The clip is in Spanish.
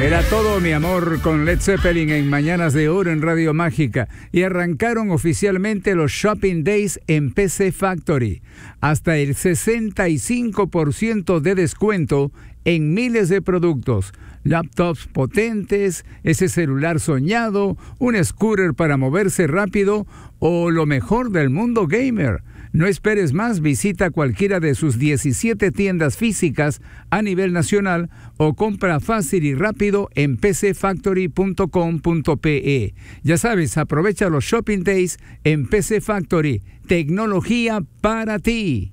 Era todo, mi amor, con Led Zeppelin en Mañanas de Oro en Radio Mágica. Y arrancaron oficialmente los Shopping Days en PC Factory. Hasta el 65% de descuento en miles de productos. Laptops potentes, ese celular soñado, un scooter para moverse rápido o lo mejor del mundo gamer. No esperes más, visita cualquiera de sus 17 tiendas físicas a nivel nacional o compra fácil y rápido en pcfactory.com.pe. Ya sabes, aprovecha los Shopping Days en PC Factory. Tecnología para ti.